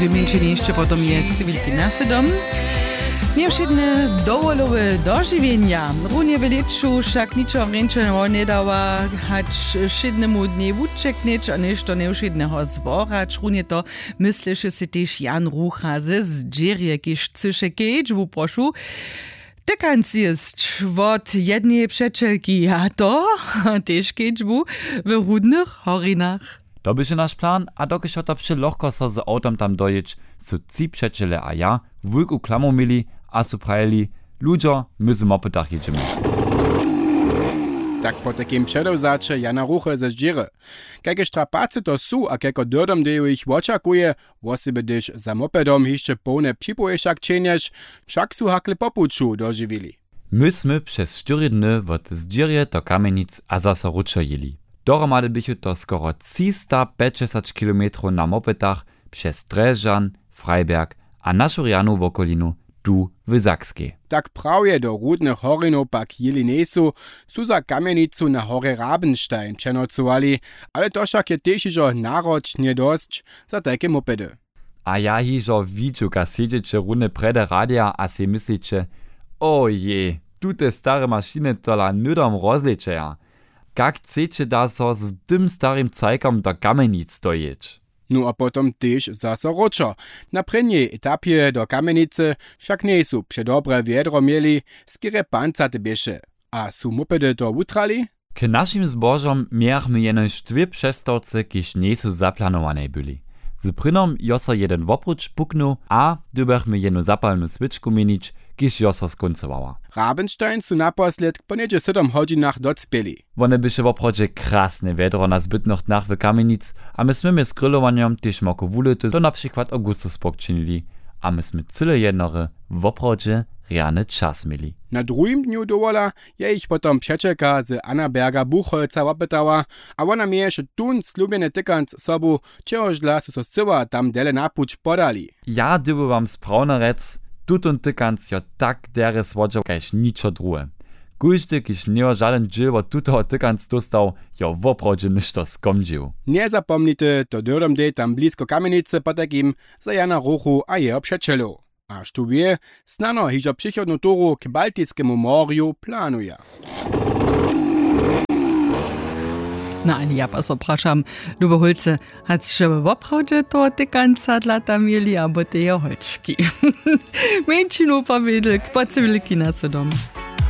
Mniejsze jeszcze potom je cywilki nasedom. Niewszedne dowolowe dożywienia. Runie wyliczył, wszak niczo ręczego nie dała, hać szydnemu dnie uczeknieć, a nieszto nieuszydnego zworać. Runie to myślę, że się też Jan Rucha ze Zdzierje, kiż cysze kiedyś uproszył. Tykanc jest od jednej przeczelki, a to też kiedyś był w Rudnych Horinach. To by się nasz plan, a dokiż to przy lochko so z autom tam dojeć, su ci przeczele a ja wujku klamu mieli, a su prajeli, ludzo, my z mopytach jedziemy. Tak po takim przedowzacze Jana Ruche ze Zdziery. Jakie strapacy to su, a jako dodom deju ich oczakuje, woseby dyż za mopedom jeszcze pełne przypojeszak czyniesz, wszak su hakle popuczu dożywili. Myśmy przez 4 dny od Zdzierje do Kamienic a zase ruczo jeli. Dohromady bychu to skoro 350 km na mopedach przez Dreżan, Freiberg a naszą Janu w okolinu tu w Zakskiej. Tak prawie do Rudnych Horinów pak jeli nesu, su za Kamienicu na Horę Rabenstein przenocowali, ale to však je też iżo narocznie dość za takie mopedy. A ja hižo widziu, ka siedziecie runde prede radia a si myślicie, oje, tu te stare maszyny tola nudom rozleczeja. Jak chcecie da so z tym starym cajkom do Kamienic dojeć? No a potom też zase roczo. Na prvnej etapie do Kamienice však nesu przedobre wiedro mieli, skire pancate bieše. A su mopedy to utrali? K naszym zbożom miachmy jenoś 2 przestawce, kiż niesu zaplanowane byli. Z prynom joso jeden woprócz puknął, a dybachmy jeno zapalną switczku mienić, kiż joso skońcowała. Rabenstein su naposled po niedzie 7 hodzinach docpieli. One byše woprócz krasne wiedro na zbytnych dnach w Kamienic, a myśmy z grillowaniem też moko wulety to na przykład Augustus pokczynili, a myśmy cyle jednore woprócz rjany czas mieli. Na drugim dniu dowola je ich potom przeczeka z Annaberga Buchholca opytała, a ona mieješe tun slubiene tykanc sobu, czegoż dla su so syła tam dele napuć podali. Ja dyby wam sprawno rec, tutun tykanc jo tak dere słodział, kaž niczo druhe. Każdy, kiż nie ma żaden dżył od tutego tykanc dostał, jo woprawdźe ništo skomdził. Nie zapomnite, to dodom dej tam blisko Kamienice po takim za Jana Ruchu a jeho przeczelu. A što wie, snano hižo přichodnu turu k Baltijskemu morju planuje. No, ale ja pas opraszam, lube Holce, hat się woprawdźe to tykanca dla tam mieli, albo te holczki. Męczinu powiedział, po cywilki na sodom.